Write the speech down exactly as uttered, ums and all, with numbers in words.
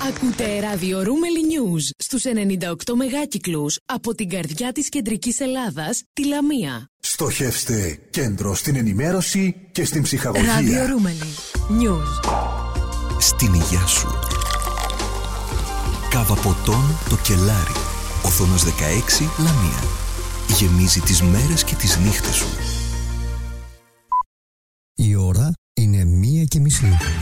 Ακούτε ράδιο Ρούμελι News στους ενενήντα οκτώ μεγάκυκλους από την καρδιά της κεντρικής Ελλάδας, τη Λαμία. Στοχεύστε κέντρο στην ενημέρωση και στην ψυχαγωγία. Ράδιο Ρούμελι News. Στην υγειά σου. Κάβα ποτών το κελάρι. Οθόνος δεκαέξι, Λαμία. Γεμίζει τις μέρες και τις νύχτες σου. Η ώρα είναι μία και μισή.